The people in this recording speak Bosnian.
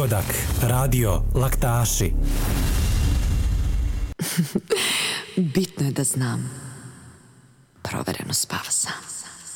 Pogodak, radio, laktaši. Bitno je da znam. Provereno spava sam.